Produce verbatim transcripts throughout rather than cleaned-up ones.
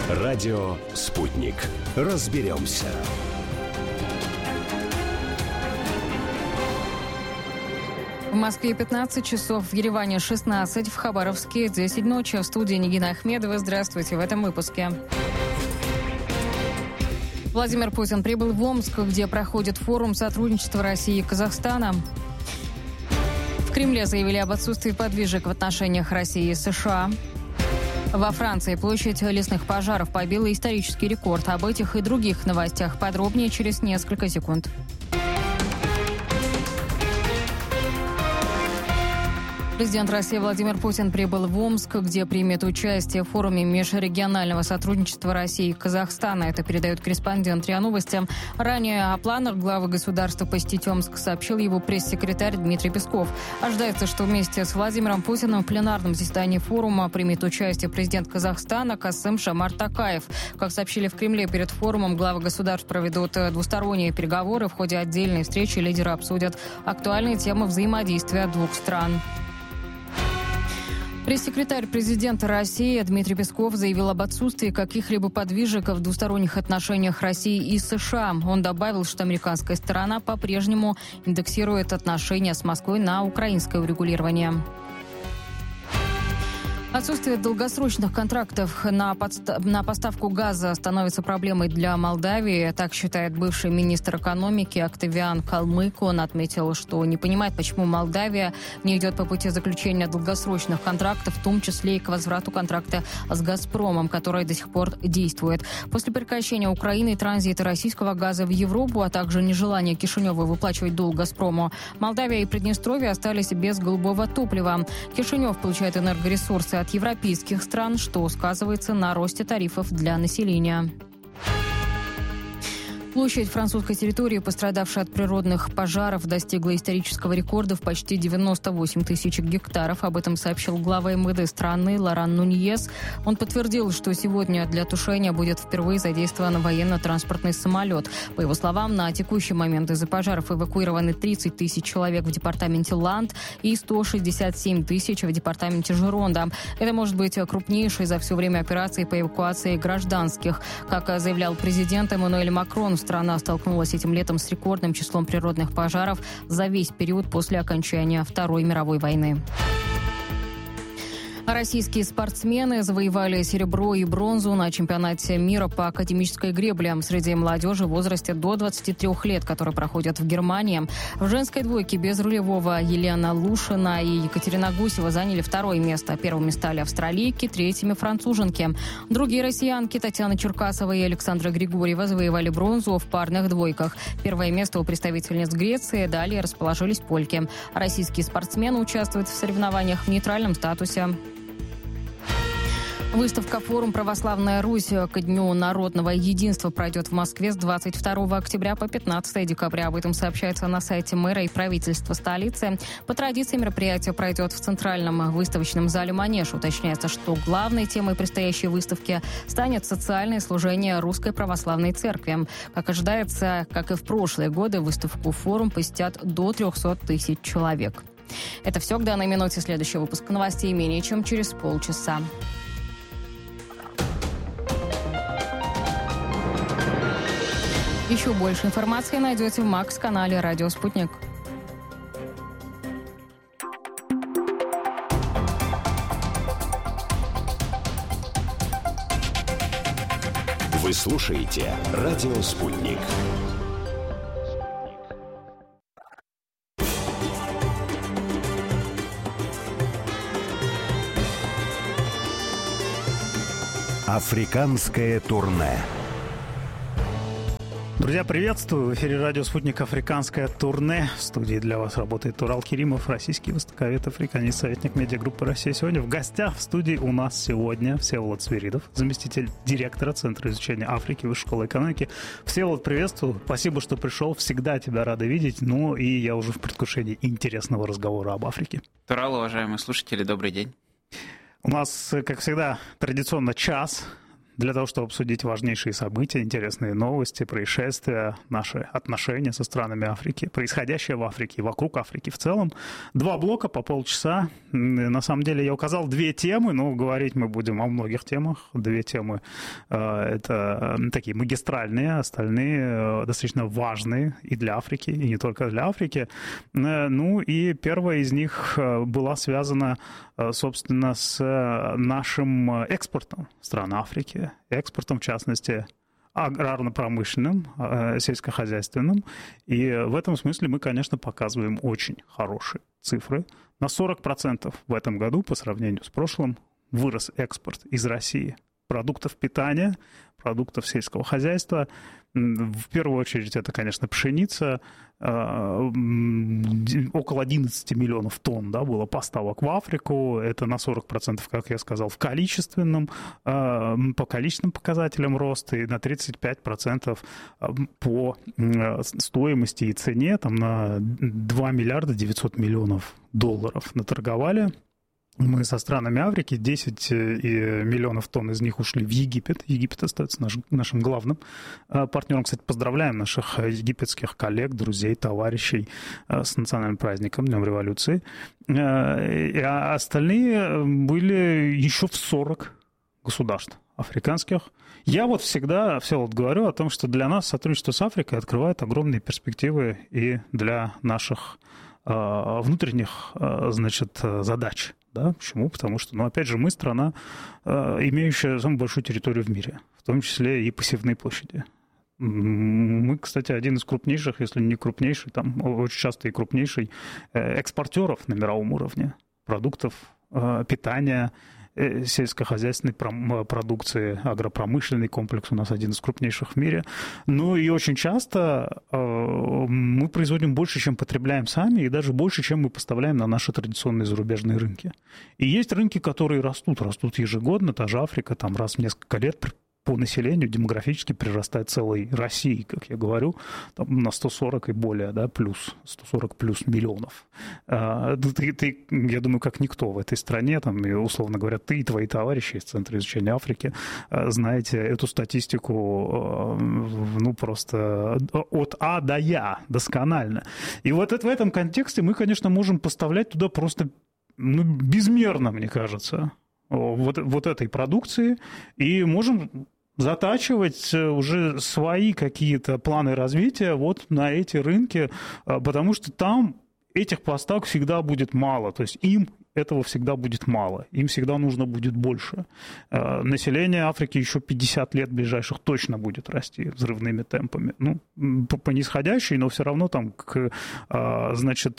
Радио «Спутник». Разберемся. В Москве пятнадцать часов, в Ереване шестнадцать, в Хабаровске десять ночи. В студии Нигина Ахмедова. Здравствуйте в этом выпуске. Владимир Путин прибыл в Омск, где проходит форум сотрудничества России и Казахстана. В Кремле заявили об отсутствии подвижек в отношениях России и США. Во Франции площадь лесных пожаров побила исторический рекорд. Об этих и других новостях подробнее через несколько секунд. Президент России Владимир Путин прибыл в Омск, где примет участие в форуме межрегионального сотрудничества России и Казахстана. Это передает корреспондент РИА Новости. Ранее о планах главы государства посетить Омск сообщил его пресс-секретарь Дмитрий Песков. Ожидается, что вместе с Владимиром Путиным в пленарном заседании форума примет участие президент Казахстана Касым-Жомарт Токаев. Как сообщили в Кремле, перед форумом главы государств проведут двусторонние переговоры. В ходе отдельной встречи лидеры обсудят актуальные темы взаимодействия двух стран. Пресс-секретарь президента России Дмитрий Песков заявил об отсутствии каких-либо подвижек в двусторонних отношениях России и США. Он добавил, что американская сторона по-прежнему индексирует отношения с Москвой на украинское урегулирование. Отсутствие долгосрочных контрактов на, подста- на поставку газа становится проблемой для Молдавии. Так считает бывший министр экономики Октавиан Калмык. Он отметил, что не понимает, почему Молдавия не идет по пути заключения долгосрочных контрактов, в том числе и к возврату контракта с «Газпромом», который до сих пор действует. После прекращения Украины транзита российского газа в Европу, а также нежелания Кишинева выплачивать долг «Газпрому», Молдавия и Приднестровье остались без голубого топлива. Кишинев получает энергоресурсы от европейских стран, что сказывается на росте тарифов для населения. Площадь французской территории, пострадавшей от природных пожаров, достигла исторического рекорда в почти девяносто восемь тысяч гектаров. Об этом сообщил глава эм вэ дэ страны Лоран Нуньес. Он подтвердил, что сегодня для тушения будет впервые задействован военно-транспортный самолет. По его словам, на текущий момент из-за пожаров эвакуированы тридцать тысяч человек в департаменте Ланд и сто шестьдесят семь тысяч в департаменте Жеронда. Это может быть крупнейшей за все время операции по эвакуации гражданских. Как заявлял президент Эммануэль Макрон, страна столкнулась этим летом с рекордным числом природных пожаров за весь период после окончания Второй мировой войны. Российские спортсмены завоевали серебро и бронзу на чемпионате мира по академической гребле среди молодежи в возрасте до двадцати трёх лет, который проходит в Германии. В женской двойке без рулевого Елена Лушина и Екатерина Гусева заняли второе место. Первыми стали австралийки, третьими француженки. Другие россиянки Татьяна Черкасова и Александра Григорьева завоевали бронзу в парных двойках. Первое место у представительниц Греции, далее расположились польки. Российские спортсмены участвуют в соревнованиях в нейтральном статусе. Выставка «Форум Православная Русь» ко Дню народного единства пройдет в Москве с двадцать второго октября по пятнадцатое декабря. Об этом сообщается на сайте мэра и правительства столицы. По традиции мероприятие пройдет в Центральном выставочном зале «Манеж». Уточняется, что главной темой предстоящей выставки станет социальное служение Русской Православной Церкви. Как ожидается, как и в прошлые годы, выставку «Форум» посетят до трехсот тысяч человек. Это все к данной минуте. Следующий выпуск новостей менее чем через полчаса. Еще больше информации найдете в Макс-канале «Радио Спутник». Вы слушаете «Радио Спутник». Африканское турне. Друзья, приветствую! В эфире радио «Спутник» «Африканское турне». В студии для вас работает Турал Керимов, российский востоковед, африканист, советник медиагруппы «Россия сегодня». В гостях в студии у нас сегодня Всеволод Свиридов, заместитель директора Центра изучения Африки Высшей школы экономики. Всеволод, приветствую! Спасибо, что пришел. Всегда тебя рады видеть. Ну и я уже в предвкушении интересного разговора об Африке. Турал, уважаемые слушатели, добрый день. У нас, как всегда, традиционно час для того, чтобы обсудить важнейшие события, интересные новости, происшествия, наши отношения со странами Африки, происходящее в Африке и вокруг Африки в целом. Два блока по полчаса. На самом деле я указал две темы, но говорить мы будем о многих темах. Две темы — это такие магистральные, остальные достаточно важные и для Африки, и не только для Африки. Ну и первая из них была связана, собственно, с нашим экспортом стран Африки, экспортом, в частности, аграрно-промышленным, сельскохозяйственным. И в этом смысле мы, конечно, показываем очень хорошие цифры. На сорок процентов в этом году по сравнению с прошлым вырос экспорт из России продуктов питания, продуктов сельского хозяйства. В первую очередь это, конечно, пшеница. Около одиннадцать миллионов тонн, да, было поставок в Африку. Это на сорок процентов, как я сказал, в количественном, по количественным показателям роста, и на тридцать пять процентов по стоимости и цене, там на два миллиарда девятьсот миллионов долларов наторговали. Мы со странами Африки, десять миллионов тонн из них ушли в Египет. Египет остается наш, нашим главным партнером. Кстати, поздравляем наших египетских коллег, друзей, товарищей с национальным праздником, Днем революции. А остальные были еще в сорок государств африканских. Я вот всегда, все вот говорю о том, что для нас сотрудничество с Африкой открывает огромные перспективы и для наших внутренних, значит, задач. Да? Почему? Потому что, ну, опять же, мы страна, имеющая самую большую территорию в мире, в том числе и посевные площади. Мы, кстати, один из крупнейших, если не крупнейший, там очень часто и крупнейший экспортеров на мировом уровне продуктов питания, сельскохозяйственной продукции, агропромышленный комплекс у нас один из крупнейших в мире. Ну и очень часто мы производим больше, чем потребляем сами, и даже больше, чем мы поставляем на наши традиционные зарубежные рынки. И есть рынки, которые растут, растут ежегодно, та же Африка, там раз в несколько лет по населению демографически прирастает целой России, как я говорю, там на сто сорок и более, да, плюс, сто сорок плюс миллионов. Ты, ты, я думаю, как никто в этой стране, там, и, условно говоря, ты и твои товарищи из Центра изучения Африки знаете эту статистику, ну, просто от А до Я досконально. И вот это, в этом контексте мы, конечно, можем поставлять туда просто, ну, безмерно, мне кажется, вот, вот этой продукции, и можем затачивать уже свои какие-то планы развития вот на эти рынки, потому что там этих поставок всегда будет мало, то есть им этого всегда будет мало, им всегда нужно будет больше. Население Африки еще пятьдесят лет ближайших точно будет расти взрывными темпами. Ну, по, по нисходящей, но все равно там к, значит,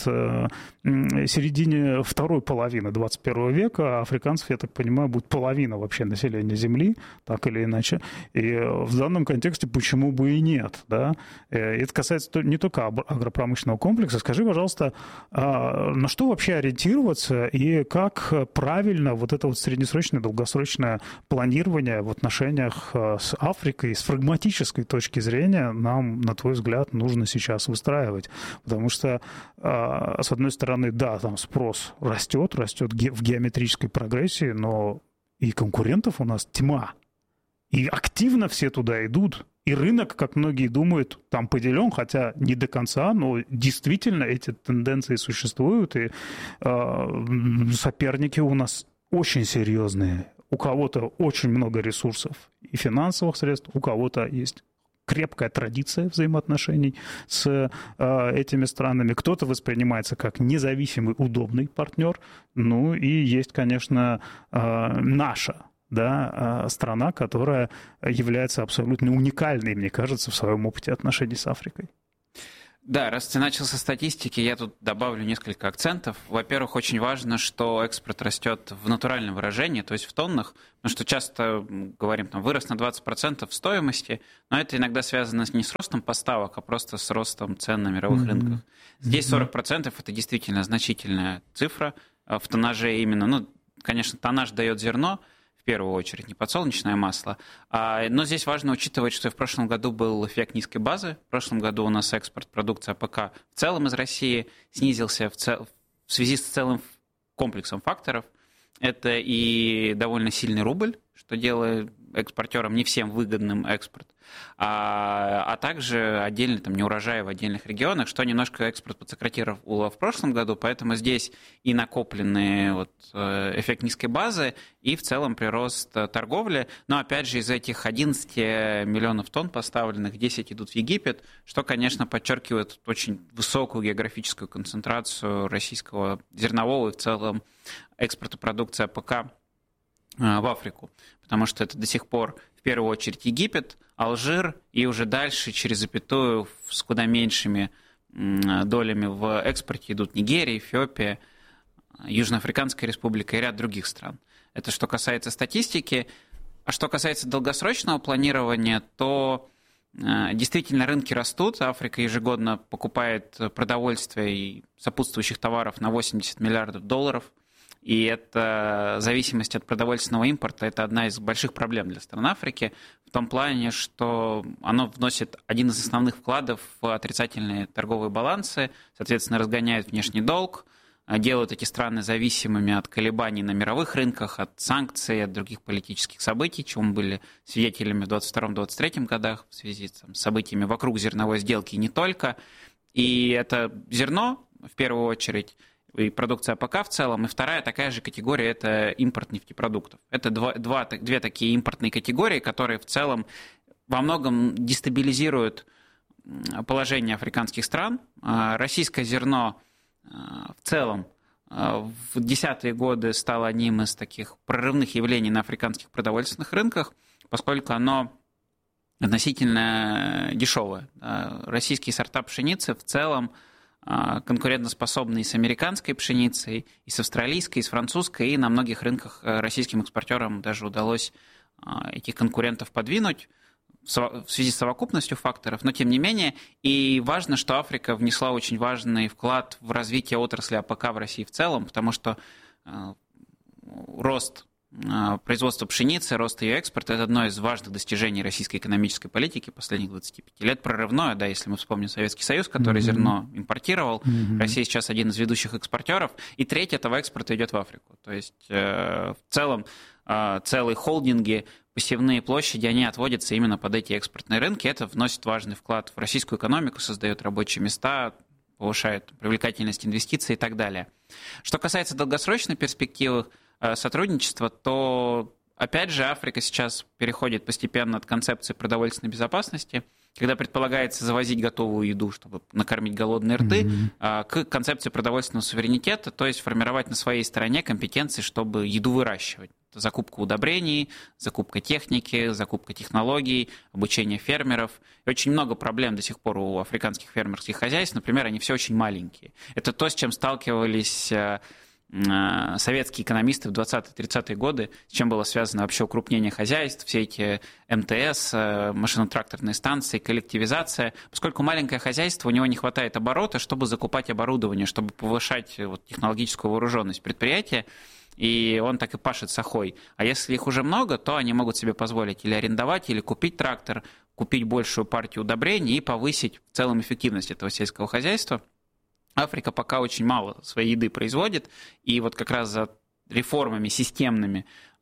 середине второй половины двадцать первого века африканцев, я так понимаю, будет половина вообще населения Земли, так или иначе. И в данном контексте почему бы и нет, да? Это касается не только агропромышленного комплекса. Скажи, пожалуйста, на что вообще ориентироваться и И как правильно вот это вот среднесрочное, долгосрочное планирование в отношениях с Африкой с фрагматической точки зрения нам, на твой взгляд, нужно сейчас выстраивать? Потому что, с одной стороны, да, там спрос растет, растет в геометрической прогрессии, но и конкурентов у нас тьма. И активно все туда идут. И рынок, как многие думают, там поделен, хотя не до конца, но действительно эти тенденции существуют, и э, соперники у нас очень серьезные. У кого-то очень много ресурсов и финансовых средств, у кого-то есть крепкая традиция взаимоотношений с э, этими странами. Кто-то воспринимается как независимый, удобный партнер. Ну и есть, конечно, э, наша, да, страна, которая является абсолютно уникальной, мне кажется, в своем опыте отношений с Африкой. Да, раз ты начал со статистики, я тут добавлю несколько акцентов. Во-первых, очень важно, что экспорт растет в натуральном выражении, то есть в тоннах, потому что часто говорим, там, вырос на двадцать процентов в стоимости, но это иногда связано не с ростом поставок, а просто с ростом цен на мировых mm-hmm. рынках. Здесь сорок процентов это действительно значительная цифра в тоннаже именно. Ну, конечно, тоннаж дает зерно, в первую очередь, не подсолнечное масло. Но здесь важно учитывать, что в прошлом году был эффект низкой базы. В прошлом году у нас экспорт продукции АПК в целом из России снизился в, цел... в связи с целым комплексом факторов. Это и довольно сильный рубль, что делает экспортерам не всем выгодным экспорт, а, а также отдельные там, неурожаи в отдельных регионах, что немножко экспорт подсократировало в прошлом году, поэтому здесь и накопленный вот, эффект низкой базы, и в целом прирост торговли. Но опять же из этих одиннадцати миллионов тонн поставленных, десять идут в Египет, что, конечно, подчеркивает очень высокую географическую концентрацию российского зернового и в целом экспорта продукции АПК в Африку, потому что это до сих пор в первую очередь Египет, Алжир и уже дальше через запятую с куда меньшими долями в экспорте идут Нигерия, Эфиопия, Южноафриканская республика и ряд других стран. Это что касается статистики. А что касается долгосрочного планирования, то действительно рынки растут. Африка ежегодно покупает продовольствие и сопутствующих товаров на восемьдесят миллиардов долларов. И это зависимость от продовольственного импорта – это одна из больших проблем для стран Африки, в том плане, что оно вносит один из основных вкладов в отрицательные торговые балансы, соответственно, разгоняет внешний долг, делают эти страны зависимыми от колебаний на мировых рынках, от санкций, от других политических событий, чего мы были свидетелями в двадцать втором — двадцать третьем годах в связи там, с событиями вокруг зерновой сделки и не только. И это зерно, в первую очередь, и продукция АПК в целом, и вторая такая же категория – это импорт нефтепродуктов. Это два, два, две такие импортные категории, которые в целом во многом дестабилизируют положение африканских стран. Российское зерно в целом в десятые годы стало одним из таких прорывных явлений на африканских продовольственных рынках, поскольку оно относительно дешевое. Российские сорта пшеницы в целом конкурентоспособны и с американской пшеницей, и с австралийской, и с французской, и на многих рынках российским экспортерам даже удалось этих конкурентов подвинуть в связи с совокупностью факторов, но тем не менее, и важно, что Африка внесла очень важный вклад в развитие отрасли АПК в России в целом, потому что рост производства пшеницы, рост ее экспорта – это одно из важных достижений российской экономической политики последних двадцати пяти лет. Прорывное, да, если мы вспомним Советский Союз, который mm-hmm. зерно импортировал. Mm-hmm. Россия сейчас один из ведущих экспортеров. И треть этого экспорта идет в Африку. То есть э, в целом э, целые холдинги, посевные площади, они отводятся именно под эти экспортные рынки. Это вносит важный вклад в российскую экономику, создает рабочие места, повышает привлекательность инвестиций и так далее. Что касается долгосрочной перспективы сотрудничества, то, опять же, Африка сейчас переходит постепенно от концепции продовольственной безопасности, когда предполагается завозить готовую еду, чтобы накормить голодные рты, mm-hmm. к концепции продовольственного суверенитета, то есть формировать на своей стороне компетенции, чтобы еду выращивать. Это закупка удобрений, закупка техники, закупка технологий, обучение фермеров. И очень много проблем до сих пор у африканских фермерских хозяйств. Например, они все очень маленькие. Это то, с чем сталкивались советские экономисты в двадцатые-тридцатые годы, с чем было связано вообще укрупнение хозяйств, все эти эм тэ эс, машино-тракторные станции, коллективизация. Поскольку маленькое хозяйство, у него не хватает оборота, чтобы закупать оборудование, чтобы повышать вот, технологическую вооруженность предприятия, и он так и пашет с охой. А если их уже много, то они могут себе позволить или арендовать, или купить трактор, купить большую партию удобрений и повысить в целом эффективность этого сельского хозяйства. Африка пока очень мало своей еды производит, и вот как раз за реформами системными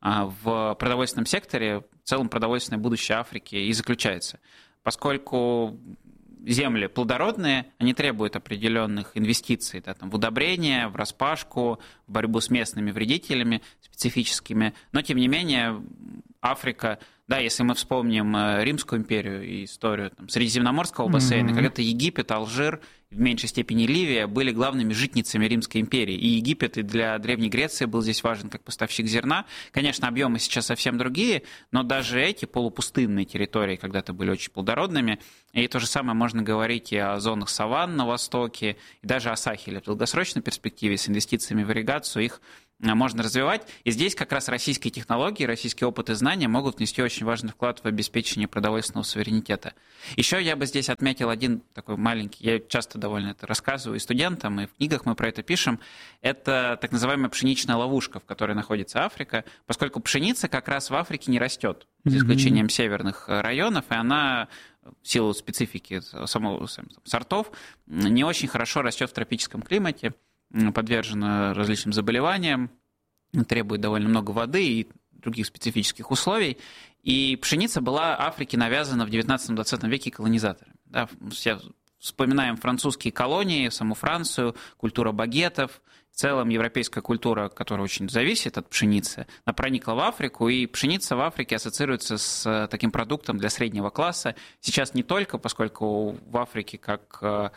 в продовольственном секторе в целом продовольственное будущее Африки и заключается. Поскольку земли плодородные, они требуют определенных инвестиций да, там, в удобрения, в распашку, в борьбу с местными вредителями специфическими, но тем не менее Африка, да, если мы вспомним Римскую империю и историю там, Средиземноморского бассейна, mm-hmm. когда-то Египет, Алжир, в меньшей степени Ливия были главными житницами Римской империи. И Египет и для Древней Греции был здесь важен как поставщик зерна. Конечно, объемы сейчас совсем другие, но даже эти полупустынные территории когда-то были очень плодородными. И то же самое можно говорить и о зонах саванн на востоке, и даже о Сахеле. В долгосрочной перспективе с инвестициями в ирригацию их можно развивать. И здесь как раз российские технологии, российский опыт и знания могут внести очень важный вклад в обеспечение продовольственного суверенитета. Еще я бы здесь отметил один такой маленький, я часто довольно это рассказываю и студентам, и в книгах мы про это пишем, это так называемая пшеничная ловушка, в которой находится Африка, поскольку пшеница как раз в Африке не растет, за исключением mm-hmm. северных районов, и она в силу специфики самого, сортов не очень хорошо растет в тропическом климате, подвержена различным заболеваниям, требует довольно много воды и других специфических условий. И пшеница была Африке навязана в девятнадцатом-двадцатом веке колонизаторами. Да, все вспоминаем французские колонии, саму Францию, культура багетов. В целом европейская культура, которая очень зависит от пшеницы, она проникла в Африку, и пшеница в Африке ассоциируется с таким продуктом для среднего класса. Сейчас не только, поскольку в Африке как э,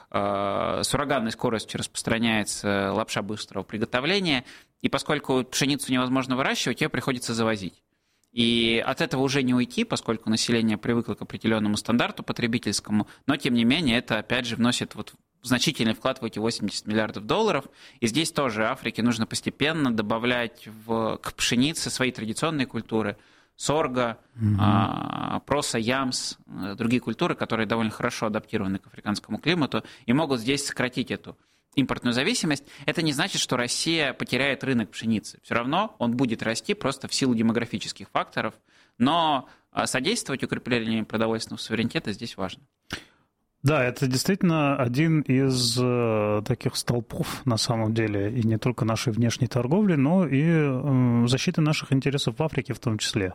э, с ураганной скоростью распространяется лапша быстрого приготовления, и поскольку пшеницу невозможно выращивать, ее приходится завозить. И от этого уже не уйти, поскольку население привыкло к определенному стандарту потребительскому, но, тем не менее, это, опять же, вносит вот значительный вклад в эти восемьдесят миллиардов долларов. И здесь тоже Африке нужно постепенно добавлять в, к пшенице свои традиционные культуры. Сорго, mm-hmm. а, проса, ямс, другие культуры, которые довольно хорошо адаптированы к африканскому климату и могут здесь сократить эту импортную зависимость. Это не значит, что Россия потеряет рынок пшеницы. Все равно он будет расти просто в силу демографических факторов. Но содействовать укреплению продовольственного суверенитета здесь важно. Да, это действительно один из э, таких столпов, на самом деле, и не только нашей внешней торговли, но и э, защиты наших интересов в Африке в том числе.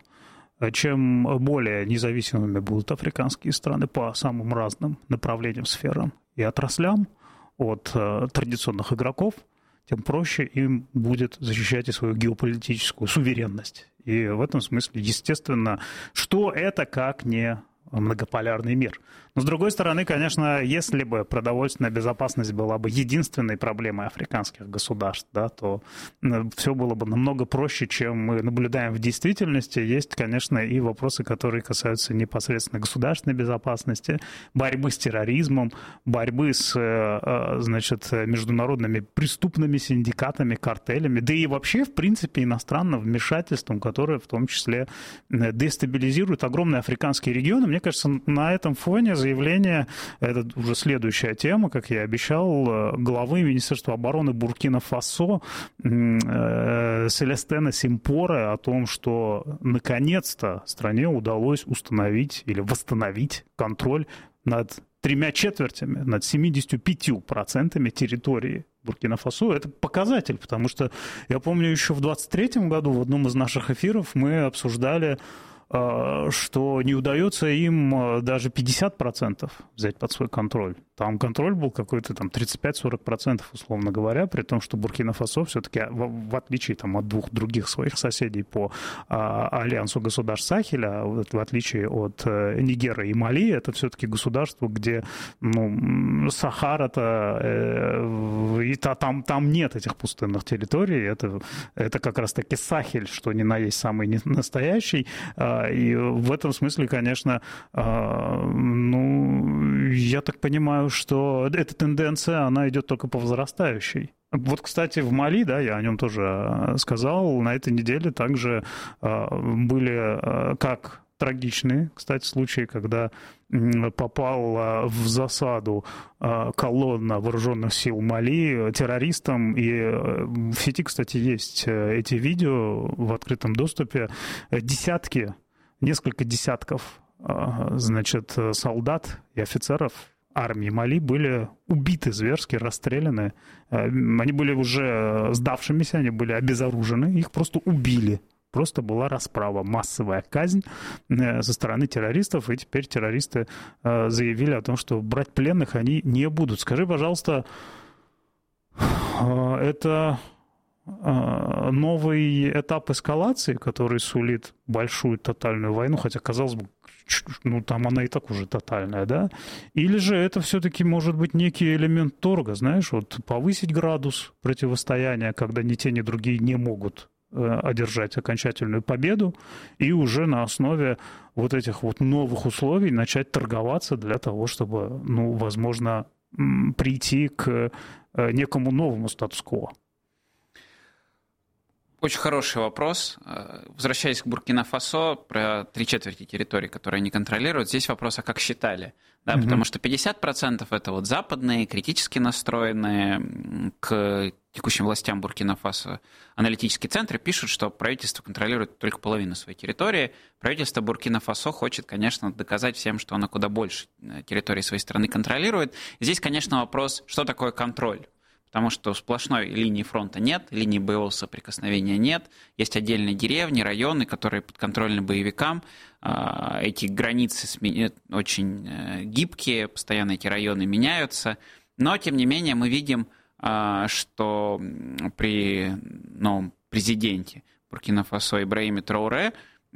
Чем более независимыми будут африканские страны по самым разным направлениям, сферам и отраслям от э, традиционных игроков, тем проще им будет защищать и свою геополитическую суверенность. И в этом смысле, естественно, что это как не многополярный мир. Но, с другой стороны, конечно, если бы продовольственная безопасность была бы единственной проблемой африканских государств, да, то все было бы намного проще, чем мы наблюдаем в действительности. Есть, конечно, и вопросы, которые касаются непосредственно государственной безопасности, борьбы с терроризмом, борьбы с, значит, международными преступными синдикатами, картелями, да и вообще, в принципе, иностранным вмешательством, которое в том числе дестабилизирует огромные африканские регионы. Мне кажется, на этом фоне заявление, это уже следующая тема, как я и обещал, главы Министерства обороны Буркина-Фасо Селестена Симпоре о том, что наконец-то стране удалось установить или восстановить контроль над тремя четвертями, над семьдесят пять процентов территории Буркина-Фасо. Это показатель, потому что я помню еще в двадцать третьем году в одном из наших эфиров мы обсуждали, что не удается им даже пятьдесят процентов взять под свой контроль. Там контроль был какой-то там тридцать пять - сорок процентов, условно говоря, при том, что Буркина-Фасо все-таки, в, в отличие там, от двух других своих соседей по а, альянсу государств Сахеля, в отличие от а, Нигера и Мали, это все-таки государство, где ну, Сахара-то, э, и та, там, там нет этих пустынных территорий, это, это как раз-таки Сахель, что ни на есть самый настоящий. И в этом смысле, конечно, ну, я так понимаю, что эта тенденция, она идет только по возрастающей. Вот, кстати, в Мали, да, я о нем тоже сказал, на этой неделе также были как трагичные, кстати, случаи, когда попал в засаду колонна вооруженных сил Мали террористам. И в сети, кстати, есть эти видео в открытом доступе. Десятки, несколько десятков, значит, солдат и офицеров армии Мали были убиты зверски, расстреляны. Они были уже сдавшимися, они были обезоружены, их просто убили. Просто была расправа, массовая казнь со стороны террористов, и теперь террористы заявили о том, что брать пленных они не будут. Скажи, пожалуйста, это новый этап эскалации, который сулит большую тотальную войну, хотя, казалось бы, ну, там она и так уже тотальная, да? Или же это все-таки может быть некий элемент торга, знаешь, вот повысить градус противостояния, когда ни те, ни другие не могут одержать окончательную победу, и уже на основе вот этих вот новых условий начать торговаться для того, чтобы, ну, возможно, прийти к некому новому статус-кво. Очень хороший вопрос. Возвращаясь к Буркина-Фасо, про три четверти территории, которые они контролируют, здесь вопрос, а как считали? Да, mm-hmm. Потому что пятьдесят процентов это вот западные, критически настроенные к текущим властям Буркина-Фасо аналитические центры пишут, что правительство контролирует только половину своей территории. Правительство Буркина-Фасо хочет, конечно, доказать всем, что оно куда больше территории своей страны контролирует. Здесь, конечно, вопрос, что такое контроль? потому что сплошной линии фронта нет, линии боевого соприкосновения нет, есть отдельные деревни, районы, которые подконтрольны боевикам, эти границы очень гибкие, постоянно эти районы меняются, но, тем не менее, мы видим, что при новом президенте Буркина-Фасо Ибрахиме Трауре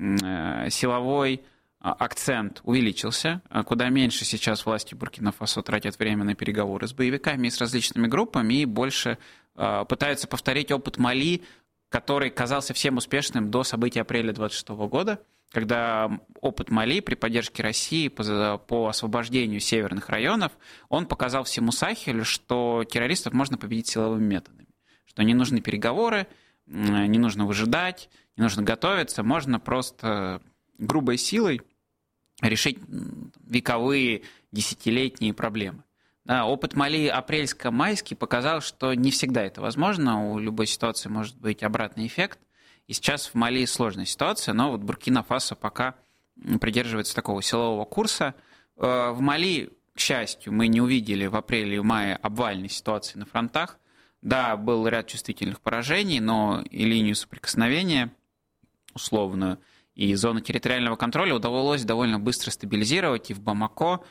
силовой акцент увеличился, куда меньше сейчас власти Буркина-Фасо тратят время на переговоры с боевиками и с различными группами, и больше пытаются повторить опыт Мали, который казался всем успешным до событий апреля двадцать шестого года, когда опыт Мали при поддержке России по, по освобождению северных районов, он показал всему Сахелю, что террористов можно победить силовыми методами, что не нужны переговоры, не нужно выжидать, не нужно готовиться, можно просто грубой силой решить вековые, десятилетние проблемы. Да, опыт Мали апрельско-майский показал, что не всегда это возможно, у любой ситуации может быть обратный эффект. И сейчас в Мали сложная ситуация, но вот Буркина-Фасо пока придерживается такого силового курса. В Мали, к счастью, мы не увидели в апреле и мае обвальной ситуации на фронтах. Да, был ряд чувствительных поражений, но и линию соприкосновения условную, и зону территориального контроля удалось довольно быстро стабилизировать. И в Бамако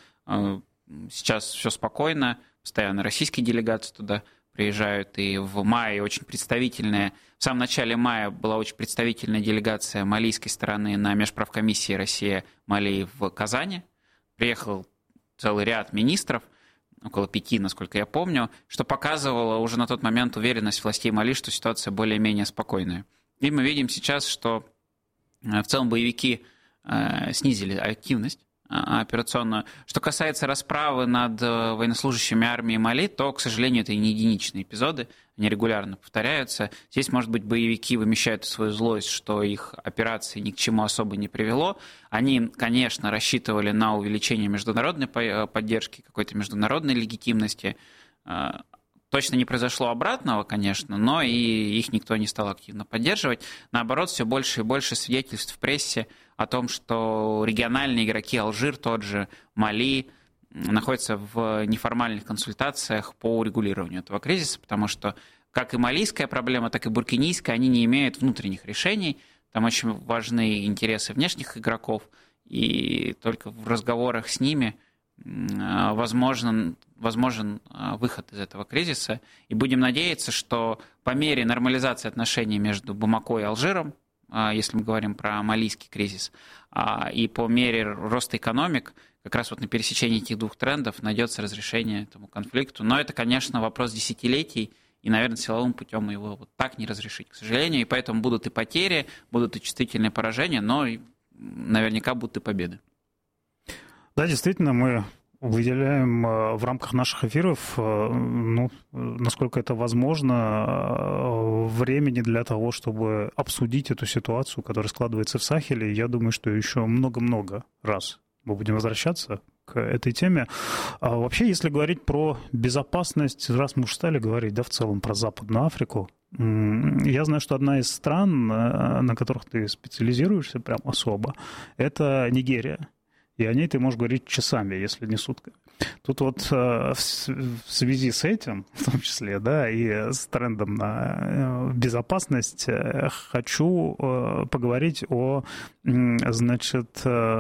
сейчас все спокойно, постоянно российские делегации туда приезжают. И в мае очень представительная, в самом начале мая была очень представительная делегация малийской стороны на межправкомиссии Россия-Мали в Казани. Приехал целый ряд министров, около пяти, насколько я помню, что показывало уже на тот момент уверенность властей Мали, что ситуация более-менее спокойная. И мы видим сейчас, что в целом боевики снизили активность операционную. Что касается расправы над военнослужащими армии Мали, то, к сожалению, это не единичные эпизоды, они регулярно повторяются. Здесь, может быть, боевики вымещают свою злость, что их операции ни к чему особо не привело. Они, конечно, рассчитывали на увеличение международной поддержки, какой-то международной легитимности. Точно не произошло обратного, конечно, но и их никто не стал активно поддерживать. Наоборот, все больше и больше свидетельств в прессе о том, что региональные игроки, Алжир тот же, Мали, находятся в неформальных консультациях по урегулированию этого кризиса, потому что как и малийская проблема, так и буркинийская, они не имеют внутренних решений. Там очень важны интересы внешних игроков, и только в разговорах с ними возможен, возможен выход из этого кризиса. И будем надеяться, что по мере нормализации отношений между Бамако и Алжиром, если мы говорим про малийский кризис, и по мере роста экономик, как раз вот на пересечении этих двух трендов найдется разрешение этому конфликту. Но это, конечно, вопрос десятилетий, и, наверное, силовым путем его вот так не разрешить, к сожалению. И поэтому будут и потери, будут и чувствительные поражения, но наверняка будут и победы. Да, действительно, мы выделяем в рамках наших эфиров, ну, насколько это возможно, времени для того, чтобы обсудить эту ситуацию, которая складывается в Сахеле. Я думаю, что еще много-много раз мы будем возвращаться к этой теме. А вообще, если говорить про безопасность, раз мы уже стали говорить, да, в целом про Западную Африку, я знаю, что одна из стран, на которых ты специализируешься прям особо, это Нигерия. И о ней ты можешь говорить часами, если не сутками. Тут вот в связи с этим, в том числе, да, и с трендом на безопасность, хочу поговорить о, значит,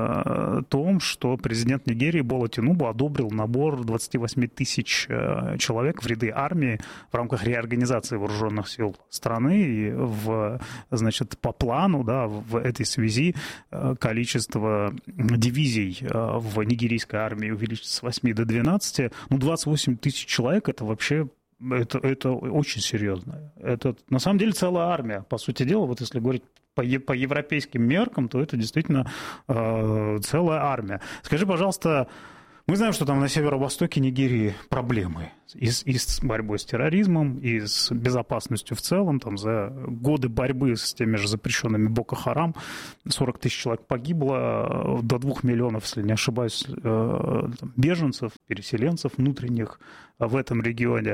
том, что президент Нигерии Бола Тинубу одобрил набор двадцать восемь тысяч человек в ряды армии в рамках реорганизации вооруженных сил страны. И в, значит, по плану, да, в этой связи количество дивизий в нигерийской армии увеличится с восьми до двенадцати. Ну, двадцать восемь тысяч человек — это вообще это, это очень серьезно. Это, на самом деле, целая армия. По сути дела, вот если говорить по, по европейским меркам, то это действительно э, целая армия. Скажи, пожалуйста, мы знаем, что там на северо-востоке Нигерии проблемы и с, и с борьбой с терроризмом, и с безопасностью в целом. Там за годы борьбы с теми же запрещенными Боко Харам сорок тысяч человек погибло, до двух миллионов, если не ошибаюсь, беженцев, переселенцев внутренних в этом регионе.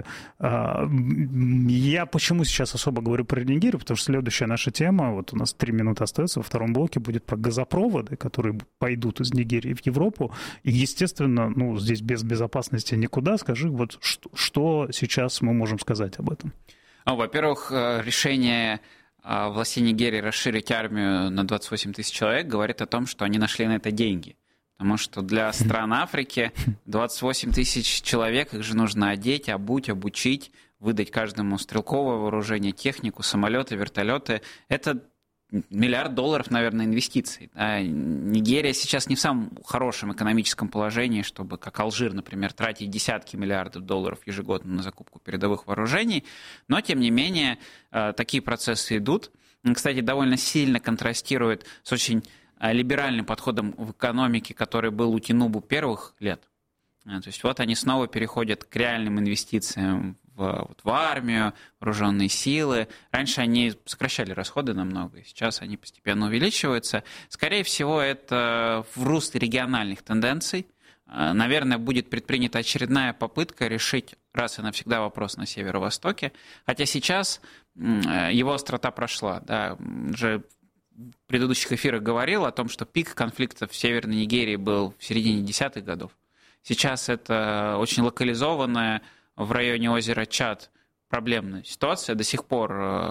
Я почему сейчас особо говорю про Нигерию, потому что следующая наша тема, вот у нас три минуты остается, во втором блоке будет про газопроводы, которые пойдут из Нигерии в Европу. И, естественно, ну, здесь без безопасности никуда. Скажи, вот что, что сейчас мы можем сказать об этом? Ну, во-первых, решение властей Нигерии расширить армию на двадцать восемь тысяч человек говорит о том, что они нашли на это деньги. Потому что для стран Африки двадцать восемь тысяч человек, их же нужно одеть, обуть, обучить, выдать каждому стрелковое вооружение, технику, самолеты, вертолеты. Это миллиард долларов, наверное, инвестиций. А Нигерия сейчас не в самом хорошем экономическом положении, чтобы, как Алжир, например, тратить десятки миллиардов долларов ежегодно на закупку передовых вооружений. Но, тем не менее, такие процессы идут. Кстати, довольно сильно контрастирует с очень либеральным подходом в экономике, который был у Тинубу первых лет. То есть вот они снова переходят к реальным инвестициям в, вот, в армию, вооруженные силы. Раньше они сокращали расходы намного, сейчас они постепенно увеличиваются. Скорее всего, это в русле региональных тенденций. Наверное, будет предпринята очередная попытка решить раз и навсегда вопрос на северо-востоке. Хотя сейчас его острота прошла. Да, уже в предыдущих эфирах говорил о том, что пик конфликтов в Северной Нигерии был в середине десятых годов. Сейчас это очень локализованная в районе озера Чад проблемная ситуация. До сих пор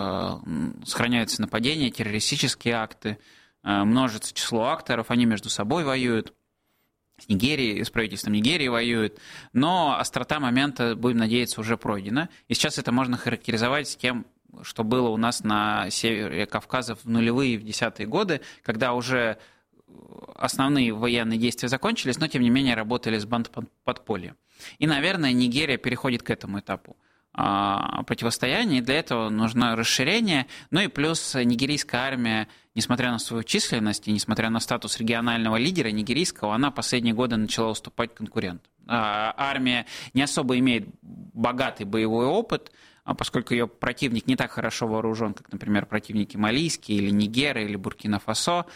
сохраняются нападения, террористические акты, множится число акторов, они между собой воюют. С Нигерией, с правительством Нигерии воюют. Но острота момента, будем надеяться, уже пройдена. И сейчас это можно характеризовать с тем, что было у нас на севере Кавказа в нулевые и в десятые годы, когда уже основные военные действия закончились, но, тем не менее, работали с бандподпольем. И, наверное, Нигерия переходит к этому этапу противостояния, и для этого нужно расширение. Ну и плюс нигерийская армия, несмотря на свою численность и несмотря на статус регионального лидера нигерийского, она последние годы начала уступать конкурентам. Армия не особо имеет богатый боевой опыт, поскольку ее противник не так хорошо вооружен, как, например, противники малийские, или Нигера, или Буркина-Фасо,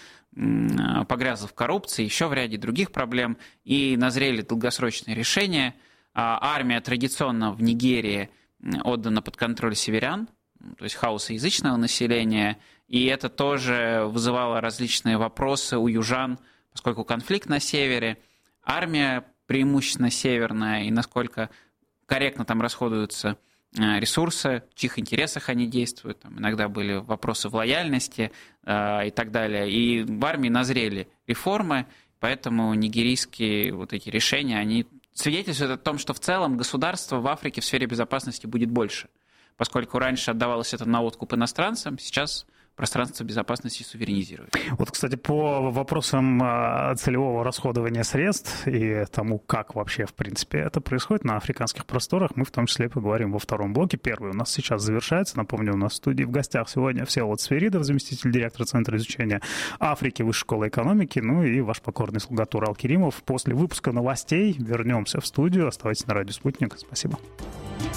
погрязла в коррупции, еще в ряде других проблем, и назрели долгосрочные решения. Армия традиционно в Нигерии отдана под контроль северян, то есть хаусоязычного населения, и это тоже вызывало различные вопросы у южан, поскольку конфликт на севере, армия преимущественно северная, и насколько корректно там расходуются ресурсы, в чьих интересах они действуют. Там иногда были вопросы в лояльности э, и так далее. И в армии назрели реформы, поэтому нигерийские вот эти решения, они свидетельствуют о том, что в целом государство в Африке в сфере безопасности будет больше. Поскольку раньше отдавалось это на откуп иностранцам, сейчас пространство безопасности суверенизирует. Вот, кстати, по вопросам целевого расходования средств и тому, как вообще, в принципе, это происходит на африканских просторах, мы в том числе поговорим во втором блоке. Первый у нас сейчас завершается. Напомню, у нас в студии в гостях сегодня Всеволод Свиридов, заместитель директора Центра изучения Африки Высшей школы экономики, ну и ваш покорный слуга Турал Керимов. После выпуска новостей вернемся в студию. Оставайтесь на радио «Спутник». Спасибо.